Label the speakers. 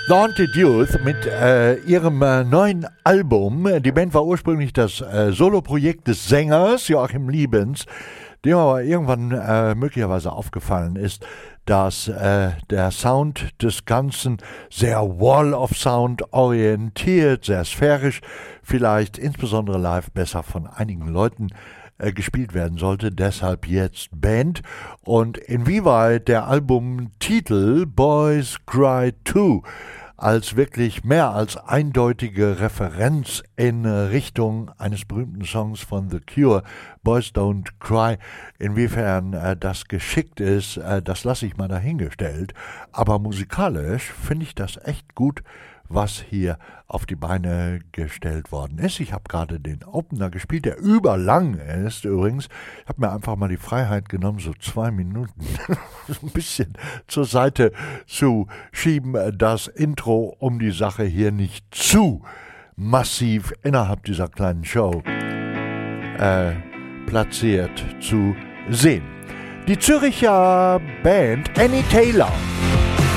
Speaker 1: Daunted Youth mit ihrem neuen Album. Die Band war ursprünglich das Soloprojekt des Sängers Joachim Liebens, dem aber irgendwann möglicherweise aufgefallen ist, dass der Sound des Ganzen sehr Wall of Sound orientiert, sehr sphärisch, vielleicht insbesondere live besser von einigen Leuten gespielt werden sollte, deshalb jetzt Band. Und inwieweit der Albumtitel Boys Cry Too als wirklich mehr als eindeutige Referenz in Richtung eines berühmten Songs von The Cure, Boys Don't Cry, inwiefern das geschickt ist, das lasse ich mal dahingestellt. Aber musikalisch finde ich das echt gut, was hier auf die Beine gestellt worden ist. Ich habe gerade den Opener gespielt, der überlang ist übrigens. Ich habe mir einfach mal die Freiheit genommen, so 2 Minuten so ein bisschen zur Seite zu schieben, das Intro, um die Sache hier nicht zu massiv innerhalb dieser kleinen Show platziert zu sehen. Die Züricher Band Annie Taylor.